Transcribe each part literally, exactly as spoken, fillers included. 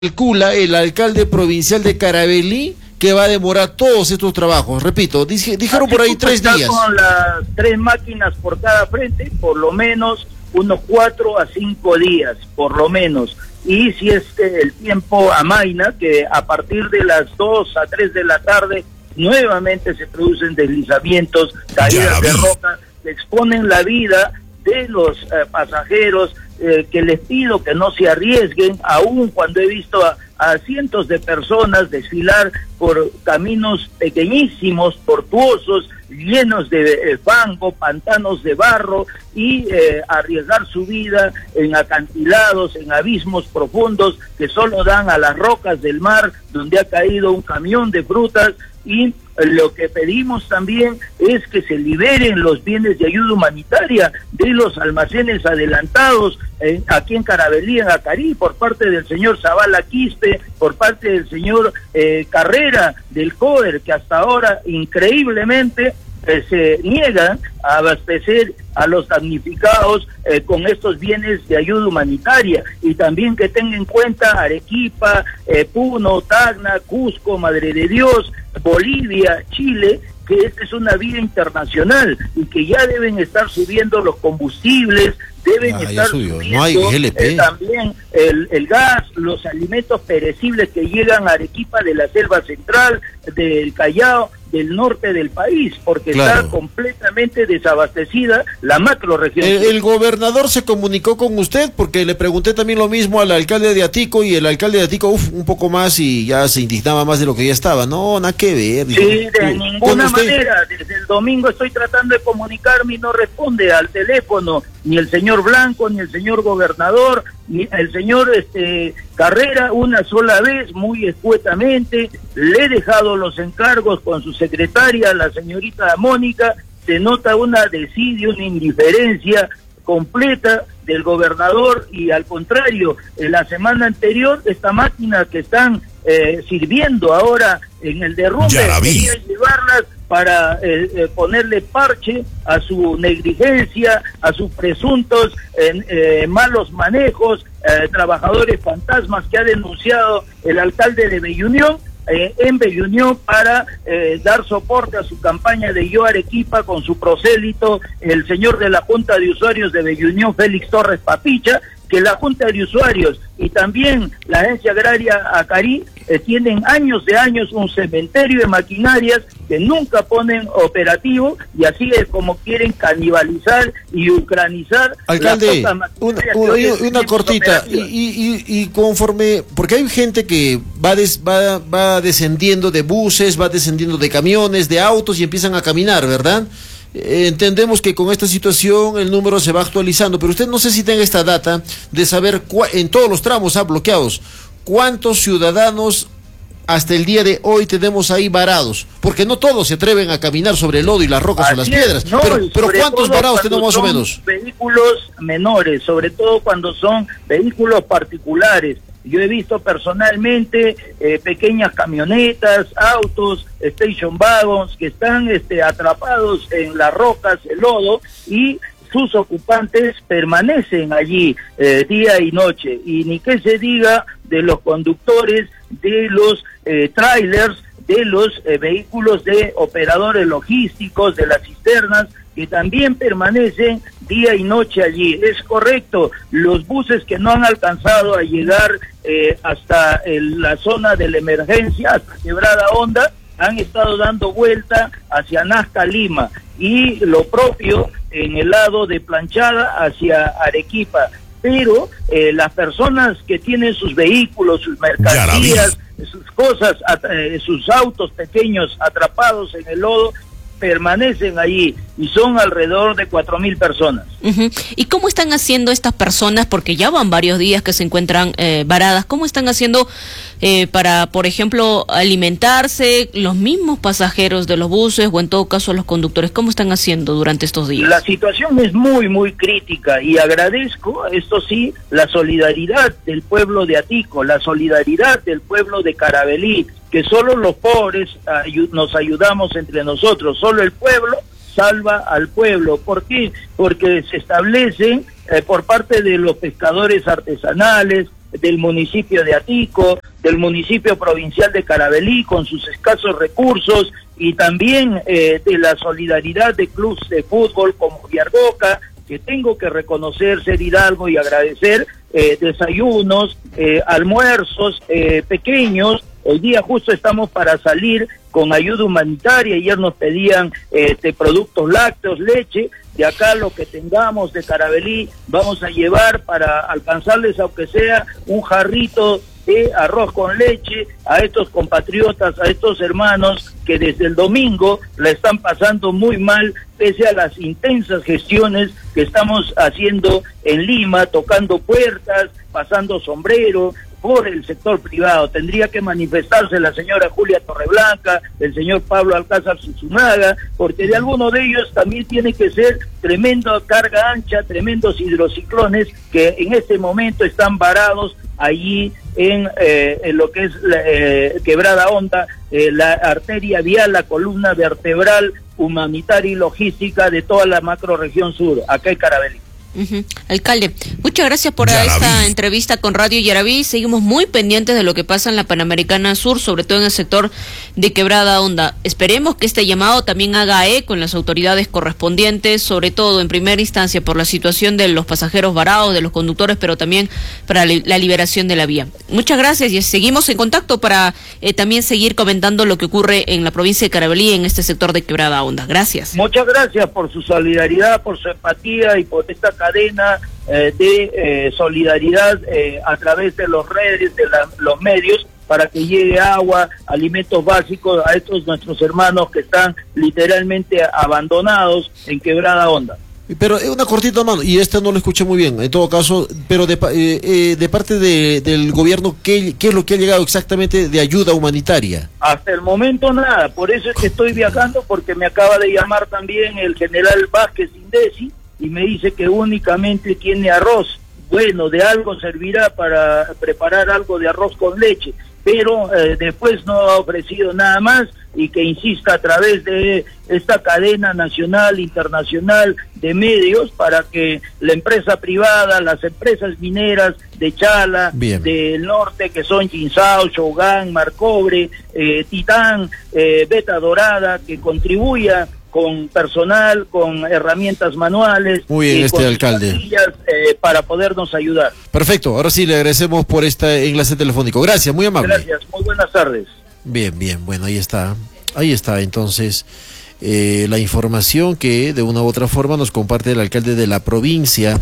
Calcula el alcalde provincial de Caravelí que va a demorar todos estos trabajos. Repito, dije, dijeron por ahí tres días. Con las tres máquinas por cada frente, por lo menos unos cuatro a cinco días, por lo menos. Y si es que el tiempo amaina, que a partir de las dos a tres de la tarde nuevamente se producen deslizamientos, caídas de roca, que exponen la vida de los eh, pasajeros, eh, que les pido que no se arriesguen, aun cuando he visto a, a cientos de personas desfilar por caminos pequeñísimos, tortuosos, llenos de eh, fango, pantanos de barro, y eh, arriesgar su vida en acantilados, en abismos profundos que solo dan a las rocas del mar donde ha caído un camión de frutas. Y lo que pedimos también es que se liberen los bienes de ayuda humanitaria de los almacenes adelantados eh, aquí en Caravelí, en Acarí, por parte del señor Zavala Quispe, por parte del señor eh, Carrera del COER, que hasta ahora increíblemente eh, se niegan a abastecer a los damnificados eh, con estos bienes de ayuda humanitaria. Y también que tengan en cuenta Arequipa, eh, Puno, Tacna, Cusco, Madre de Dios, Bolivia, Chile, que esta es una vía internacional y que ya deben estar subiendo los combustibles, deben ah, estar subiendo no hay G L P. Eh, también el, el gas, los alimentos perecibles que llegan a Arequipa de la selva central, del Callao, del norte del país, porque claro, está completamente desabastecida la macrorregión. El, el gobernador se comunicó con usted, porque le pregunté también lo mismo al alcalde de Atico, y el alcalde de Atico, uf, un poco más y ya se indignaba más de lo que ya estaba. No, nada que ver. Sí, dijo, de ninguna usted... manera. Desde el domingo estoy tratando de comunicarme y no responde al teléfono ni el señor Blanco, ni el señor gobernador, ni el señor este Carrera. Una sola vez, muy escuetamente, le he dejado los encargos con su secretaria, la señorita Mónica. Se nota una desidia, una indiferencia completa del gobernador, y al contrario, en la semana anterior, esta máquina que están eh, sirviendo ahora en el derrumbe, quería llevarlas para eh, eh, ponerle parche a su negligencia, a sus presuntos eh, eh, malos manejos, eh, trabajadores fantasmas que ha denunciado el alcalde de Bellunión, eh, en Bellunión, para eh, dar soporte a su campaña de Yo Arequipa con su prosélito, el señor de la Junta de Usuarios de Bellunión, Félix Torres Papicha, que la Junta de Usuarios y también la Agencia Agraria Acarí eh, tienen años de años un cementerio de maquinarias que nunca ponen operativo, y así es como quieren canibalizar y ucranizar. Alcalde, una, una, una cortita, y, y, y conforme, porque hay gente que va, des, va, va descendiendo de buses, va descendiendo de camiones, de autos, y empiezan a caminar, ¿verdad? Eh, entendemos que con esta situación el número se va actualizando, pero usted no sé si tenga esta data de saber en todos los tramos ah, bloqueados, cuántos ciudadanos hasta el día de hoy tenemos ahí varados, porque no todos se atreven a caminar sobre el lodo y las rocas. Así o las piedras, es, no, pero, pero ¿cuántos varados tenemos más o menos? Vehículos menores, sobre todo cuando son vehículos particulares. Yo he visto personalmente eh, pequeñas camionetas, autos, station wagons que están este, atrapados en las rocas, el lodo, y sus ocupantes permanecen allí eh, día y noche. Y ni que se diga de los conductores de los eh, trailers, de los eh, vehículos de operadores logísticos, de las cisternas, que también permanecen día y noche allí. Es correcto, los buses que no han alcanzado a llegar eh, hasta el, la zona de la emergencia, hasta Quebrada Honda, han estado dando vuelta hacia Nazca, Lima, y lo propio en el lado de Planchada hacia Arequipa. Pero eh, las personas que tienen sus vehículos, sus mercancías, sus cosas, eh, sus autos pequeños atrapados en el lodo, permanecen allí, y son alrededor de cuatro mil personas. Uh-huh. ¿Y cómo están haciendo estas personas, porque ya van varios días que se encuentran eh, varadas, cómo están haciendo eh, para, por ejemplo, alimentarse, los mismos pasajeros de los buses, o en todo caso los conductores, cómo están haciendo durante estos días? La situación es muy, muy crítica, y agradezco, esto sí, la solidaridad del pueblo de Atico, la solidaridad del pueblo de Caravelí, que solo los pobres ayu- nos ayudamos entre nosotros, solo el pueblo salva al pueblo. ¿Por qué? Porque se establecen eh, por parte de los pescadores artesanales, del municipio de Atico, del municipio provincial de Caravelí con sus escasos recursos, y también eh, de la solidaridad de clubes de fútbol como Viarboca, que tengo que reconocer, ser Hidalgo, y agradecer eh, desayunos, eh, almuerzos eh, pequeños. Hoy día justo estamos para salir con ayuda humanitaria. Ayer nos pedían este, productos lácteos, leche. De acá lo que tengamos de Caravelí vamos a llevar para alcanzarles, aunque sea un jarrito de arroz con leche a estos compatriotas, a estos hermanos que desde el domingo la están pasando muy mal, pese a las intensas gestiones que estamos haciendo en Lima, tocando puertas, pasando sombrero por el sector privado. Tendría que manifestarse la señora Julia Torreblanca, el señor Pablo Alcázar Susunaga, porque de algunos de ellos también tiene que ser tremenda carga ancha, tremendos hidrociclones que en este momento están varados allí en, eh, en lo que es la, eh, Quebrada Honda, eh, la arteria vial, la columna vertebral, humanitaria y logística de toda la macrorregión sur, acá en Caravelí. Uh-huh. Alcalde, muchas gracias por Yaraví. Esta entrevista con Radio Yaraví. Seguimos muy pendientes de lo que pasa en la Panamericana Sur, sobre todo en el sector de Quebrada Honda. Esperemos que este llamado también haga eco en las autoridades correspondientes, sobre todo en primera instancia por la situación de los pasajeros varados, de los conductores, pero también para la liberación de la vía. Muchas gracias y seguimos en contacto para eh, también seguir comentando lo que ocurre en la provincia de Caravelí, en este sector de Quebrada Honda. Gracias. Muchas gracias por su solidaridad, por su empatía y por esta cadena eh, de eh, solidaridad eh, a través de los redes, de la, los medios, para que llegue agua, alimentos básicos a estos nuestros hermanos que están literalmente abandonados en Quebrada Honda. Pero es una cortita mano, y esta no lo escuché muy bien, en todo caso, pero de, eh, eh, de parte de, del gobierno, ¿qué, ¿qué es lo que ha llegado exactamente de ayuda humanitaria? Hasta el momento nada, por eso es que estoy viajando, porque me acaba de llamar también el general Vázquez Indesi, y me dice que únicamente tiene arroz. Bueno, de algo servirá para preparar algo de arroz con leche, pero eh, después no ha ofrecido nada más, y que insista a través de esta cadena nacional, internacional de medios, para que la empresa privada, las empresas mineras de Chala, Bien. del norte, que son Jinsao, Shogun, Marcobre, eh, Titán, eh, Beta Dorada, que contribuya con personal, con herramientas manuales. Muy bien, este alcalde. Eh, para podernos ayudar. Perfecto, ahora sí le agradecemos por este enlace telefónico. Gracias, muy amable. Gracias, muy buenas tardes. Bien, bien, bueno, ahí está. Ahí está, entonces, eh, la información que de una u otra forma nos comparte el alcalde de la provincia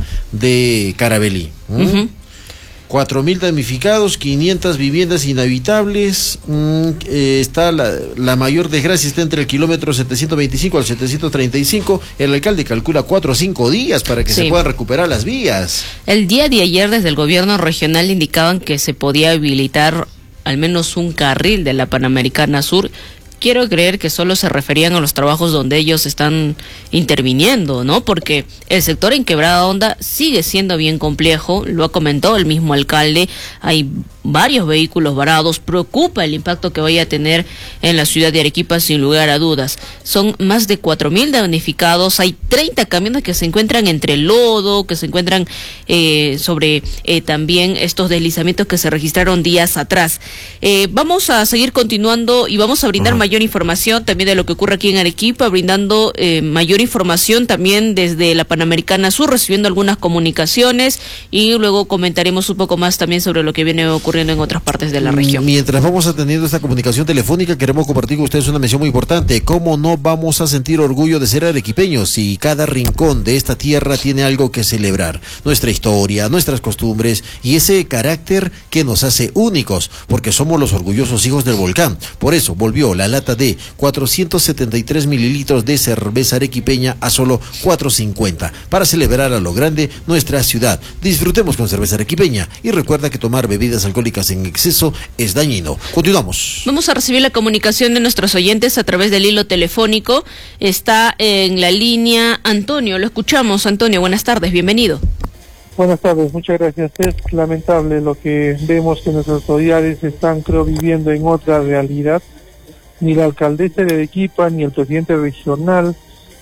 de Caravelí. ¿Mm? Uh-huh. Cuatro mil damnificados, quinientas viviendas inhabitables. Mm, eh, está la, la mayor desgracia está entre el kilómetro setecientos veinticinco al setecientos treinta y cinco. El alcalde calcula cuatro o cinco días para que sí. se puedan recuperar las vías. El día de ayer desde el gobierno regional indicaban que se podía habilitar al menos un carril de la Panamericana Sur. Quiero creer que solo se referían a los trabajos donde ellos están interviniendo, ¿no? Porque el sector en Quebrada Honda sigue siendo bien complejo, lo ha comentado el mismo alcalde, hay varios vehículos varados, preocupa el impacto que vaya a tener en la ciudad de Arequipa sin lugar a dudas. Son más de cuatro mil damnificados, hay treinta camiones que se encuentran entre lodo, que se encuentran eh, sobre eh, también estos deslizamientos que se registraron días atrás. Eh, vamos a seguir continuando y vamos a brindar uh-huh. mayor información también de lo que ocurre aquí en Arequipa, brindando eh, mayor información también desde la Panamericana Sur, recibiendo algunas comunicaciones y luego comentaremos un poco más también sobre lo que viene ocurriendo en otras partes de la región. Mientras vamos atendiendo esta comunicación telefónica, queremos compartir con ustedes una mención muy importante. ¿Cómo no vamos a sentir orgullo de ser arequipeños si cada rincón de esta tierra tiene algo que celebrar? Nuestra historia, nuestras costumbres y ese carácter que nos hace únicos, porque somos los orgullosos hijos del volcán. Por eso volvió la lata de cuatrocientos setenta y tres mililitros de cerveza arequipeña a solo cuatro cincuenta para celebrar a lo grande nuestra ciudad. Disfrutemos con cerveza arequipeña y recuerda que tomar bebidas alcohólicas en exceso es dañino. Continuamos. Vamos a recibir la comunicación de nuestros oyentes a través del hilo telefónico. Está en la línea Antonio, lo escuchamos. Antonio, buenas tardes, bienvenido. Buenas tardes, muchas gracias. Es lamentable lo que vemos, que nuestras autoridades están, creo, viviendo en otra realidad. Ni la alcaldesa de Arequipa, ni el presidente regional,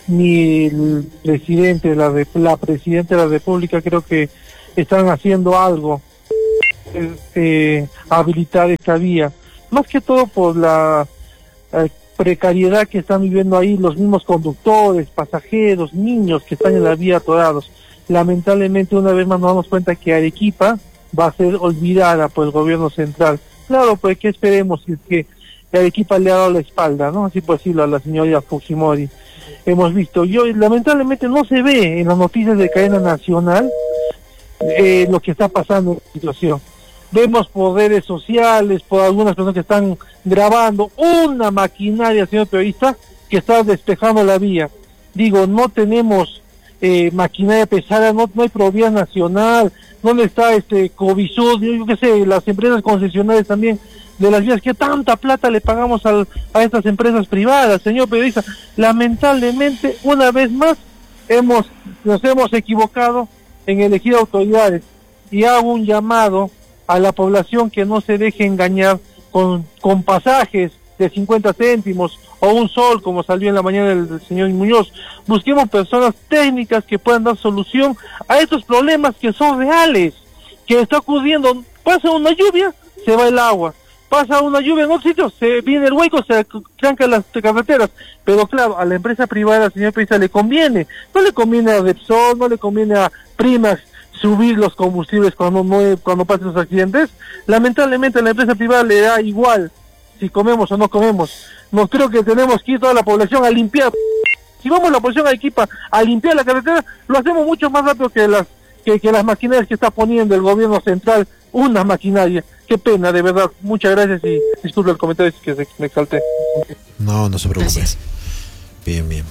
ni el presidente de la, la presidenta de la República creo que están haciendo algo eh, habilitar esta vía, más que todo por la eh, precariedad que están viviendo ahí los mismos conductores, pasajeros, niños que están en la vía atorados. Lamentablemente una vez más nos damos cuenta que Arequipa va a ser olvidada por el gobierno central. Claro, pues que esperemos si es que Arequipa le ha dado la espalda, ¿no? Así por decirlo, a la señora Fujimori. Hemos visto, yo lamentablemente no se ve en las noticias de cadena nacional eh, lo que está pasando en la situación. Vemos por redes sociales, por algunas personas que están grabando una maquinaria, señor periodista, que está despejando la vía. Digo, no tenemos eh, maquinaria pesada, no, no hay propiedad nacional, ¿dónde está este Covisud? Yo qué sé, las empresas concesionarias también de las vías, que tanta plata le pagamos al, a estas empresas privadas, señor periodista. Lamentablemente, una vez más, hemos nos hemos equivocado en elegir autoridades, y hago un llamado a la población que no se deje engañar con, con pasajes de cincuenta céntimos o un sol, como salió en la mañana del, del señor Muñoz. Busquemos personas técnicas que puedan dar solución a estos problemas que son reales, que está ocurriendo. Pasa una lluvia, se va el agua. Pasa una lluvia en otro sitio, se viene el hueco, se trancan las carreteras. Pero claro, a la empresa privada, señor periodista, le conviene. No le conviene a Repsol, no le conviene a Primax subir los combustibles cuando no cuando pasen los accidentes. Lamentablemente a la empresa privada le da igual si comemos o no comemos. No creo que tenemos que ir toda la población a limpiar. Si vamos la población a Arequipa a limpiar la carretera, lo hacemos mucho más rápido que las que, que las maquinarias que está poniendo el gobierno central. Una maquinaria. Qué pena, de verdad. Muchas gracias y disculpe el comentario que me exalté. No, no se preocupe. Bien, bien.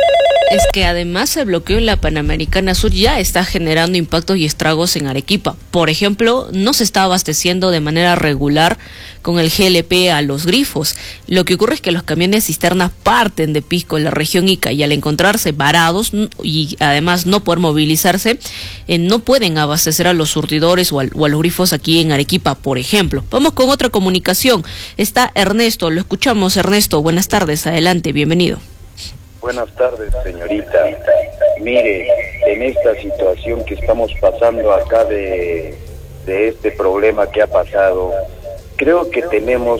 Es que además el bloqueo en la Panamericana Sur ya está generando impactos y estragos en Arequipa. Por ejemplo, no se está abasteciendo de manera regular con el G L P a los grifos. Lo que ocurre es que los camiones cisternas parten de Pisco, en la región Ica, y al encontrarse varados y además no poder movilizarse, eh, no pueden abastecer a los surtidores o, al, o a los grifos aquí en Arequipa, por ejemplo. Vamos con otra comunicación. Está Ernesto, lo escuchamos. Ernesto, buenas tardes, adelante, bienvenido. Buenas tardes, señorita. Mire, en esta situación que estamos pasando acá de, de este problema que ha pasado, creo que tenemos,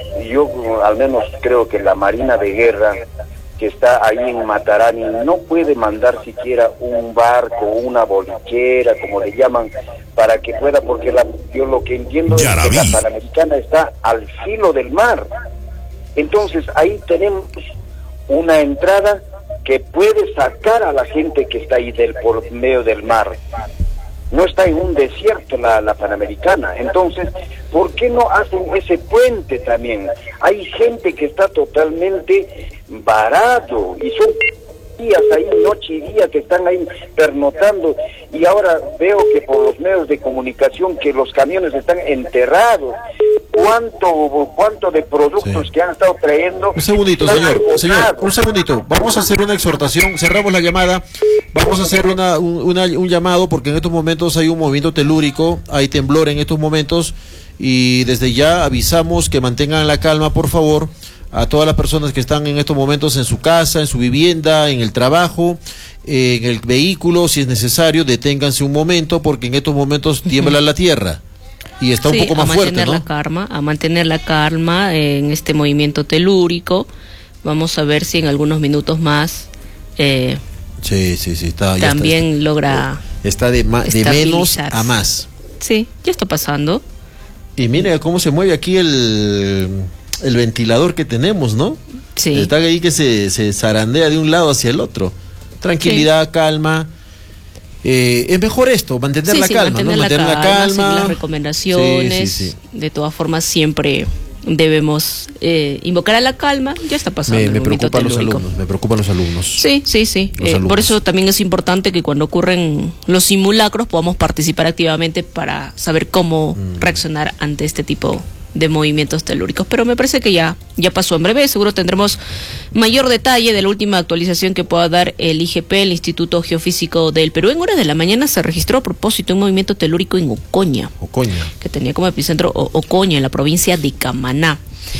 yo al menos creo que la Marina de Guerra que está ahí en Matarani no puede mandar siquiera un barco, una bolichera, como le llaman, para que pueda, porque la, yo lo que entiendo es que la Panamericana está al filo del mar. Entonces ahí tenemos una entrada que puede sacar a la gente que está ahí del por medio del mar. No está en un desierto la, la Panamericana. Entonces, ¿por qué no hacen ese puente también? Hay gente que está totalmente varado y son días ahí, noche y día, que están ahí pernotando, y ahora veo que por los medios de comunicación que los camiones están enterrados. ¿Cuánto, cuánto de productos sí. que han estado trayendo? Un segundito, señor, señor, un segundito. Vamos a hacer una exhortación, cerramos la llamada, vamos a hacer una, un, una, un llamado, porque en estos momentos hay un movimiento telúrico, hay temblor en estos momentos, y desde ya avisamos que mantengan la calma, por favor, a todas las personas que están en estos momentos en su casa, en su vivienda, en el trabajo, eh, en el vehículo, si es necesario, deténganse un momento, porque en estos momentos tiembla la tierra. Y está sí, un poco más fuerte, ¿no? La calma, a mantener la calma en este movimiento telúrico. Vamos a ver si en algunos minutos más eh, sí, sí, sí, está, también está, está, logra está de, ma de menos a más. Sí, ya está pasando. Y mire cómo se mueve aquí el, el ventilador que tenemos, ¿no? Sí. Está ahí que se, se zarandea de un lado hacia el otro. Tranquilidad, sí. calma. Eh, es mejor esto, mantener sí, la sí, calma, mantener, ¿no? la, mantener calma, la calma, seguir las recomendaciones. Sí, sí, sí. De todas formas, siempre debemos eh, invocar a la calma. Ya está pasando. Me, me preocupan los alumnos, me preocupan los alumnos. Sí, sí, sí. Eh, por eso también es importante que cuando ocurren los simulacros podamos participar activamente para saber cómo mm. reaccionar ante este tipo de movimientos telúricos. Pero me parece que ya, ya pasó. En breve seguro tendremos mayor detalle de la última actualización que pueda dar el I G P, el Instituto Geofísico del Perú. En horas de la mañana se registró a propósito un movimiento telúrico en Ocoña, Ocoña. que tenía como epicentro Ocoña, en la provincia de Camaná.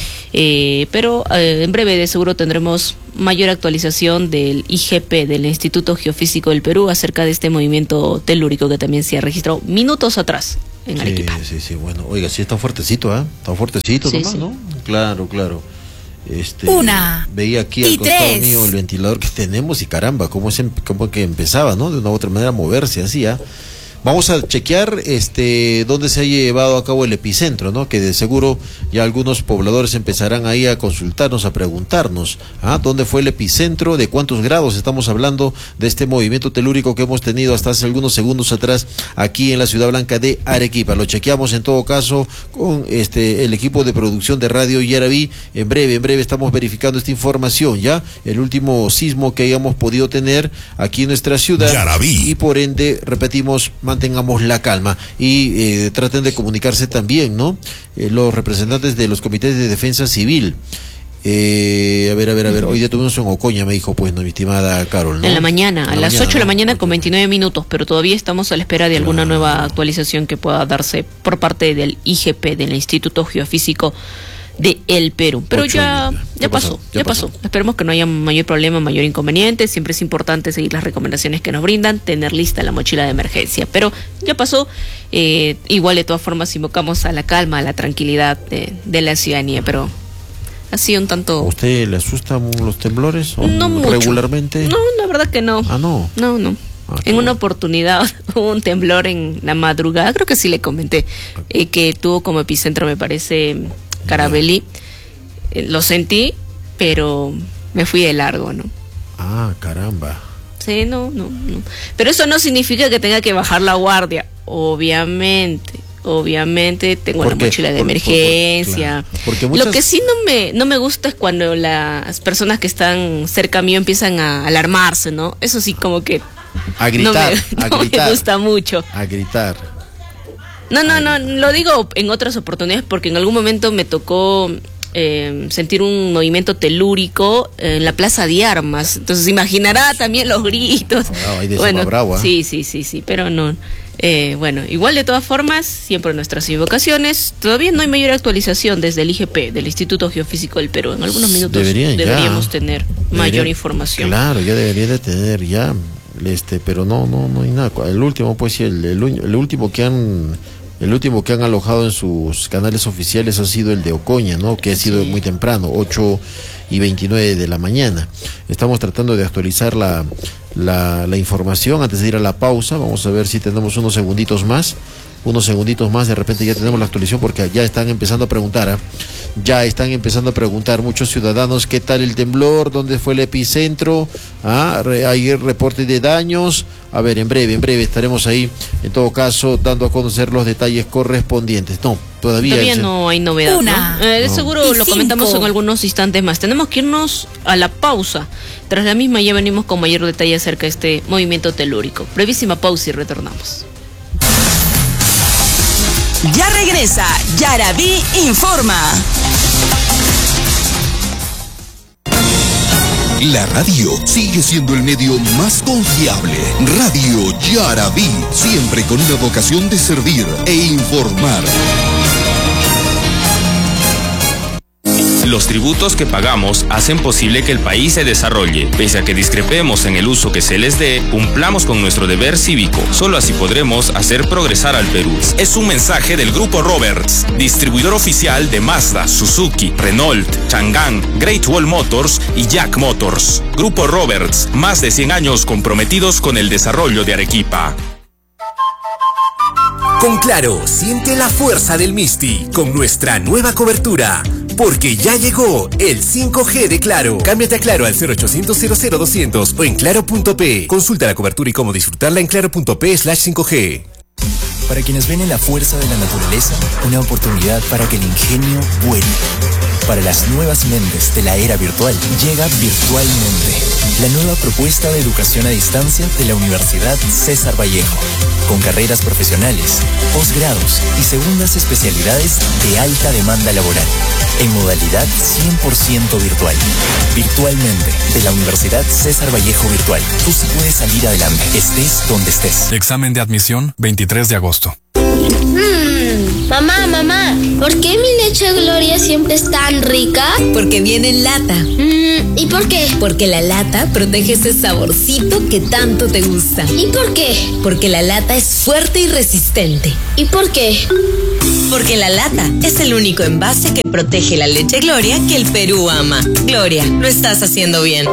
Eh, pero eh, en breve de seguro tendremos mayor actualización del I G P, del Instituto Geofísico del Perú, acerca de este movimiento telúrico que también se ha registrado minutos atrás. en sí, Arequipa. Sí, sí, bueno, oiga, sí está fuertecito, ¿ah? ¿eh? Está fuertecito sí, nomás, sí. ¿no? Claro, claro. Este, Una veía aquí al costado tres. mío el ventilador que tenemos y caramba, cómo, es, cómo que empezaba, ¿no? De una u otra manera a moverse así, ¿ah? ¿eh? Vamos a chequear este dónde se ha llevado a cabo el epicentro, ¿no? Que de seguro ya algunos pobladores empezarán ahí a consultarnos, a preguntarnos, ¿ah? ¿Dónde fue el epicentro? ¿De cuántos grados estamos hablando de este movimiento telúrico que hemos tenido hasta hace algunos segundos atrás aquí en la Ciudad Blanca de Arequipa? Lo chequeamos en todo caso con este el equipo de producción de Radio Yaraví. En breve, en breve estamos verificando esta información, ¿ya? El último sismo que hayamos podido tener aquí en nuestra ciudad. Yaraví. Y por ende, repetimos, mantengamos la calma y eh, traten de comunicarse también, ¿no? Eh, los representantes de los comités de defensa civil. Eh, a ver, a ver, a ver, hoy día tuvimos en Ocoña, me dijo, pues, no, mi estimada Carol, ¿no? En la mañana, en a la las mañana, ocho de la ¿no? mañana con veintinueve minutos, pero todavía estamos a la espera de alguna claro. nueva actualización que pueda darse por parte del I G P, del Instituto Geofísico de el Perú. Pero ya, ya, ya pasó, pasó, ya pasó. pasó. Esperemos que no haya mayor problema, mayor inconveniente. Siempre es importante seguir las recomendaciones que nos brindan, tener lista la mochila de emergencia. Pero ya pasó. Eh, igual de todas formas invocamos a la calma, a la tranquilidad de, de la ciudadanía, pero ha sido un tanto... ¿A usted le asustan los temblores? ¿O no mucho. ¿Regularmente? No, la verdad que no. Ah, no. No, no. Ah, en una oportunidad hubo un temblor en la madrugada, creo que sí le comenté, eh, que tuvo como epicentro, me parece... Carabelí, eh, lo sentí, pero me fui de largo, ¿no? Ah, caramba. Sí, no, no, no. Pero eso no significa que tenga que bajar la guardia, obviamente. Obviamente tengo la mochila de por, emergencia. Por, por, claro. muchas... Lo que sí no me no me gusta es cuando las personas que están cerca mío empiezan a alarmarse, ¿no? Eso sí como que a gritar, no me, a no gritar, me gusta mucho. A gritar. No, no, no, lo digo en otras oportunidades porque en algún momento me tocó eh, sentir un movimiento telúrico en la Plaza de Armas. Entonces imaginará también los gritos. Bravo, ahí de bueno, bravo, ¿eh? sí, sí, sí, sí, pero no. Eh, bueno, igual de todas formas, siempre nuestras invocaciones. Todavía no hay mayor actualización desde el I G P, del Instituto Geofísico del Perú. En algunos minutos Deberían deberíamos ya. tener Deberían, mayor información. Claro, ya debería de tener ya, este, pero no, no, no hay nada. El último, pues sí, el, el, el último que han El último que han alojado en sus canales oficiales ha sido el de Ocoña, ¿no? Que ha sido sí. muy temprano, ocho y veintinueve de la mañana. Estamos tratando de actualizar la, la, la información antes de ir a la pausa. Vamos a ver si tenemos unos segunditos más. Unos segunditos más, de repente ya tenemos la actualización porque ya están empezando a preguntar, ¿eh? ya están empezando a preguntar muchos ciudadanos qué tal el temblor, dónde fue el epicentro, ¿ah? Hay reportes de daños. A ver, en breve, en breve estaremos ahí, en todo caso, dando a conocer los detalles correspondientes. No, todavía... Todavía el... no hay novedad, Una. ¿no? Eh, no. Seguro lo cinco. Comentamos en algunos instantes más. Tenemos que irnos a la pausa. Tras la misma ya venimos con mayor detalle acerca de este movimiento telúrico. Brevísima pausa y retornamos. Ya regresa Yaraví Informa. La radio sigue siendo el medio más confiable. Radio Yaraví, siempre con una vocación de servir e informar. Los tributos que pagamos hacen posible que el país se desarrolle. Pese a que discrepemos en el uso que se les dé, cumplamos con nuestro deber cívico. Solo así podremos hacer progresar al Perú. Es un mensaje del Grupo Roberts, distribuidor oficial de Mazda, Suzuki, Renault, Chang'an, Great Wall Motors y Jack Motors. Grupo Roberts, más de cien años comprometidos con el desarrollo de Arequipa. Con Claro, siente la fuerza del Misti con nuestra nueva cobertura. Porque ya llegó el cinco G de Claro. Cámbiate a Claro al cero ochocientos cero cero doscientos o en claro punto pe. Consulta la cobertura y cómo disfrutarla en claro punto pe slash cinco G. Para quienes ven en la fuerza de la naturaleza una oportunidad para que el ingenio vuele. Para las nuevas mentes de la era virtual, llega Virtualmente, la nueva propuesta de educación a distancia de la Universidad César Vallejo, con carreras profesionales, posgrados y segundas especialidades de alta demanda laboral, en modalidad cien por ciento virtual. Virtualmente, de la Universidad César Vallejo Virtual. Tú sí puedes salir adelante, estés donde estés. Examen de admisión, veintitrés de agosto. Mm, mamá, mamá, ¿por qué mi leche Gloria siempre es tan rica? Porque viene en lata. Mm, ¿y por qué? Porque la lata protege ese saborcito que tanto te gusta. ¿Y por qué? Porque la lata es fuerte y resistente. ¿Y por qué? Porque la lata es el único envase que protege la leche Gloria que el Perú ama. Gloria, lo estás haciendo bien.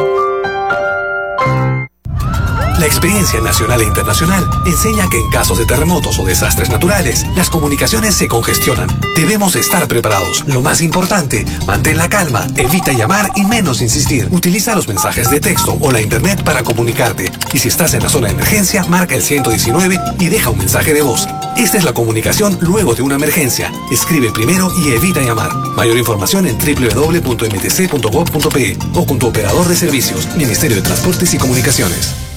La experiencia nacional e internacional enseña que en casos de terremotos o desastres naturales, las comunicaciones se congestionan. Debemos estar preparados. Lo más importante, mantén la calma, evita llamar y menos insistir. Utiliza los mensajes de texto o la internet para comunicarte. Y si estás en la zona de emergencia, marca el ciento diecinueve y deja un mensaje de voz. Esta es la comunicación luego de una emergencia. Escribe primero y evita llamar. Mayor información en doble u doble u doble u punto m t c punto gov punto p e o con tu operador de servicios, Ministerio de Transportes y Comunicaciones.